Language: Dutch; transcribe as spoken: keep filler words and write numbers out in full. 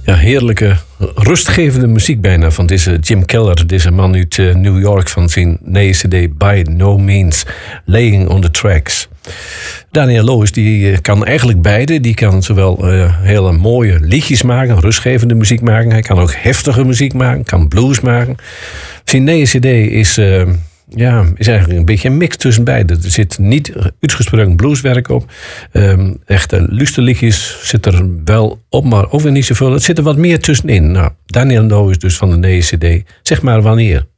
Ja, heerlijke, rustgevende muziek bijna van deze Jim Keller. Deze man uit uh, New York van zijn nieuwe cd By No Means, Laying on the Tracks. Daniel Loos die uh, kan eigenlijk beide. Die kan zowel uh, hele mooie liedjes maken, rustgevende muziek maken. Hij kan ook heftige muziek maken, kan blues maken. Zijn nieuwe cd is... Uh, Ja, is eigenlijk een beetje een mix tussen beide. Er zit niet uitgesproken blueswerk op. Um, echte luisterliedjes zit er wel op, maar ook weer niet zoveel. Het zit er wat meer tussenin. Nou, Daniel Loos is dus van de nieuwe cd. Zeg maar wanneer.